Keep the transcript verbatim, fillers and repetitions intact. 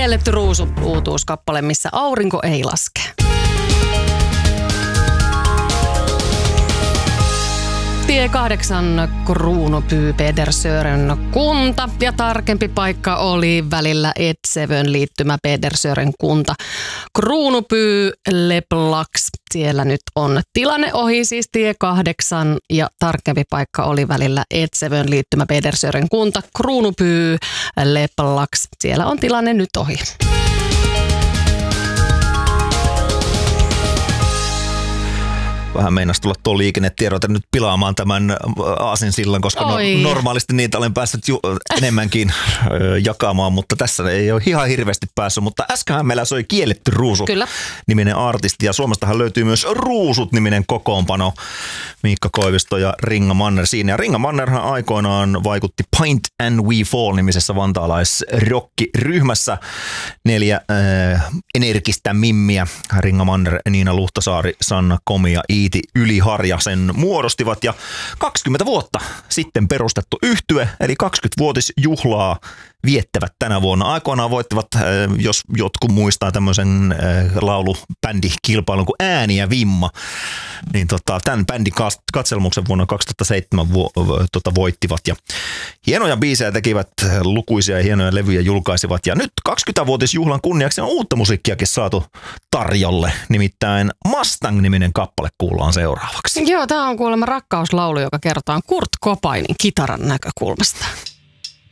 Kielletty ruusu uutuuskappale, missä aurinko ei laske. Tie kahdeksan Kruunupyy Pedersören kunta ja tarkempi paikka oli välillä Etsevön liittymä Pedersören kunta. Kruunupyy Leplax, siellä nyt on tilanne ohi, siis tie kahdeksan ja tarkempi paikka oli välillä Etsevön liittymä Pedersören kunta. Kruunupyy Leplax, siellä on tilanne nyt ohi. Vähän meinasi tulla tuo liikennetiedote nyt pilaamaan tämän aasinsillan, koska no, normaalisti niitä olen päässyt ju- enemmänkin ö, jakamaan, mutta tässä ei ole ihan hirveästi päässyt. Mutta äskenhän meillä soi Kielletty ruusu Kyllä. niminen artisti ja Suomestahan löytyy myös Ruusut niminen kokoonpano. Miikka Koivisto ja Ringa Manner siinä. Ja Ringa Mannerhan aikoinaan vaikutti Paint and We Fall nimisessä vantaalaisrokkiryhmässä. Neljä äh, energistä mimmiä, Ringa Manner, Niina Luhtasaari, Sanna Komi ja Iiti Yliharja sen muodostivat ja kaksikymmentä vuotta sitten perustettu yhtye, eli kaksikymmentävuotisjuhlaa viettävät tänä vuonna. Aikoinaan voittivat, jos jotkut muistaa tämmöisen laulubändikilpailun kuin Ääni ja Vimma, niin tota, tämän bändin katselmuksen vuonna kaksituhattaseitsemän vo, tota, voittivat. Ja hienoja biisejä tekivät, lukuisia ja hienoja levyjä julkaisivat. Ja nyt kaksikymmentävuotisjuhlan kunniaksi on uutta musiikkiakin saatu tarjolle. Nimittäin Mustang-niminen kappale kuullaan seuraavaksi. Joo, tämä on kuulemma rakkauslaulu, joka kertoo Kurt Cobainin kitaran näkökulmasta.